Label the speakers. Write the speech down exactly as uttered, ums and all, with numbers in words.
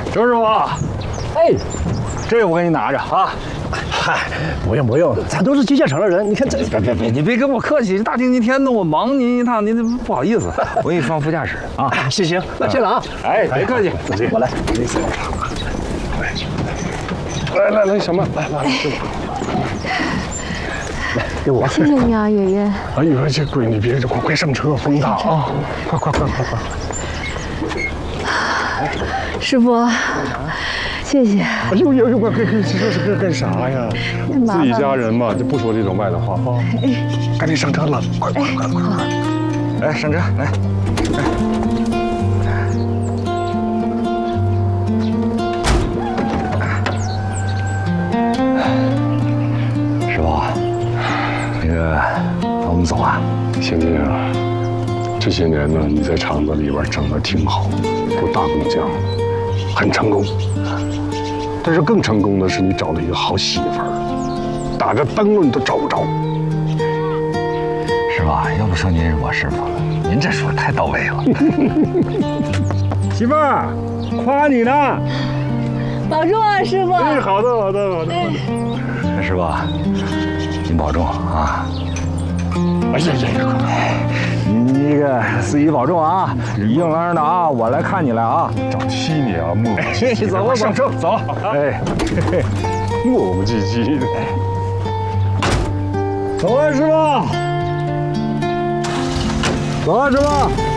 Speaker 1: 周师傅，哎，这我给你拿着啊。
Speaker 2: 嗨，不用不用，咱都是机械厂的人，你看这……
Speaker 1: 别别别，你别跟我客气，大厅一天的我忙您一趟，您不好意思，我给你放副驾驶啊。
Speaker 2: 行行，那去了啊。
Speaker 1: 哎，别客气，
Speaker 2: 走进，我来。
Speaker 3: 来来来，小曼，来来来，
Speaker 2: 来给我。
Speaker 4: 谢谢你啊，爷爷。
Speaker 3: 哎呦，这闺女别快快上车，风大啊！快快快快快！
Speaker 4: 师傅，谢谢。
Speaker 3: 哎呦呦呦，快快快，这是干干啥呀？自己家人嘛，就不说这种外的话啊。赶紧上车了，快快快快快！
Speaker 1: 来上车来。师傅，那个，我们走啊。
Speaker 3: 贤弟啊，这些年呢，你在厂子里边整得挺好，都大工匠，很成功。但是更成功的是你找了一个好媳妇儿，打个灯笼都找不着。
Speaker 1: 师傅，要不说您是我师傅，您这说太到位了。媳妇儿，夸你呢。
Speaker 4: 保重啊，师傅。
Speaker 3: 哎，好的好的好的。
Speaker 1: 师傅，您保重啊。
Speaker 3: 哎呀呀呀！
Speaker 1: 你那个司机保重啊，硬朗朗的啊，我来看你来啊。
Speaker 3: 找踢你啊，磨磨唧唧。
Speaker 1: 走吧，上车走。哎，
Speaker 3: 磨磨唧唧的。
Speaker 1: 走啊，师傅。走啊，师傅。